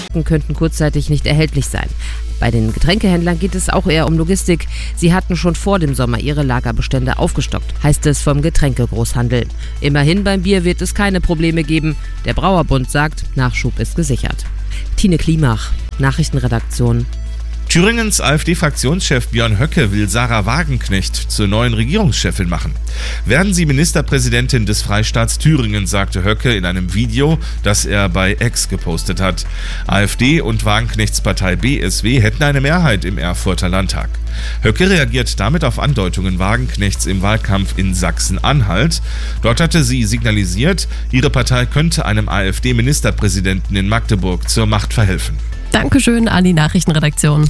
Märkten könnten kurzzeitig nicht erhältlich sein. Bei den Getränkehändlern geht es auch eher um Logistik. Sie hatten schon vor dem Sommer ihre Lagerbestände aufgestockt, heißt es vom Getränkegroßhandel. Immerhin beim Bier wird es keine Probleme geben. Der Brauerbund sagt, Nachschub ist gesichert. Tine Klimach, Nachrichtenredaktion. Thüringens AfD-Fraktionschef Björn Höcke will Sarah Wagenknecht zur neuen Regierungschefin machen. Werden Sie Ministerpräsidentin des Freistaats Thüringen, sagte Höcke in einem Video, das er bei X gepostet hat. AfD und Wagenknechts Partei BSW hätten eine Mehrheit im Erfurter Landtag. Höcke reagiert damit auf Andeutungen Wagenknechts im Wahlkampf in Sachsen-Anhalt. Dort hatte sie signalisiert, ihre Partei könnte einem AfD-Ministerpräsidenten in Magdeburg zur Macht verhelfen. Dankeschön an die Nachrichtenredaktion.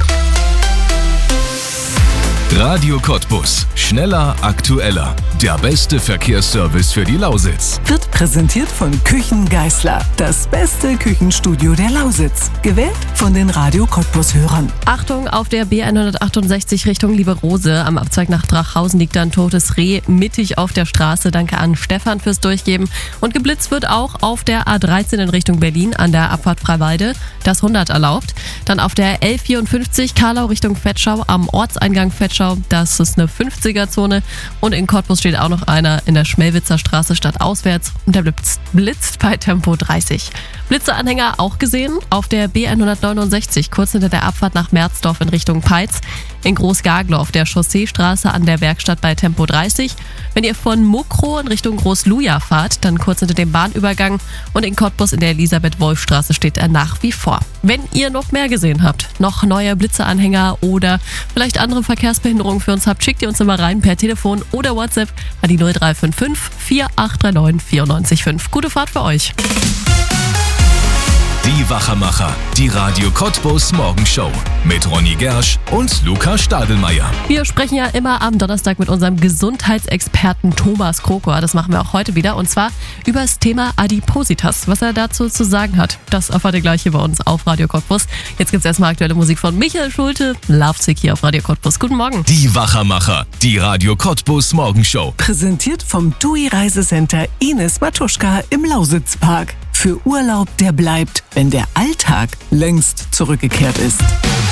Radio Cottbus. Schneller, aktueller. Der beste Verkehrsservice für die Lausitz. Wird präsentiert von Küchen Geisler. Das beste Küchenstudio der Lausitz. Gewählt von den Radio Cottbus-Hörern. Achtung, auf der B168 Richtung Lieberose. Am Abzweig nach Drachhausen liegt ein totes Reh mittig auf der Straße. Danke an Stefan fürs Durchgeben. Und geblitzt wird auch auf der A13 in Richtung Berlin an der Abfahrt Freiwalde. Das 100 erlaubt. Dann auf der L54 Karlau Richtung Vetschau am Ortseingang Vetschau. Das ist eine 50er-Zone. Und in Cottbus steht auch noch einer in der Schmelwitzer Straße stadtauswärts. Und der blitzt bei Tempo 30. Blitzeanhänger auch gesehen auf der B169, kurz hinter der Abfahrt nach Merzdorf in Richtung Peitz. In Großgaglo auf der Chausseestraße an der Werkstatt bei Tempo 30. Wenn ihr von Mokro in Richtung Großluja fahrt, dann kurz hinter dem Bahnübergang. Und in Cottbus in der Elisabeth-Wolf-Straße steht er nach wie vor. Wenn ihr noch mehr gesehen habt, noch neue Blitzeanhänger oder vielleicht andere Verkehrsbehinderungen für uns habt, schickt ihr uns immer rein per Telefon oder WhatsApp an die 0355 4839 94,5. Gute Fahrt für euch. Die Wachermacher. Die Radio Cottbus Morgenshow. Mit Ronny Gersch und Luca Stadelmeier. Wir sprechen ja immer am Donnerstag mit unserem Gesundheitsexperten Thomas Krokor. Das machen wir auch heute wieder. Und zwar über das Thema Adipositas. Was er dazu zu sagen hat, das erfahrt ihr gleich hier bei uns auf Radio Cottbus. Jetzt gibt es erstmal aktuelle Musik von Michael Schulte. Lovesick hier auf Radio Cottbus. Guten Morgen. Die Wachermacher. Die Radio Cottbus Morgenshow. Präsentiert vom TUI Reisecenter Ines Matuschka im Lausitzpark. Für Urlaub, der bleibt, wenn der Alltag längst zurückgekehrt ist.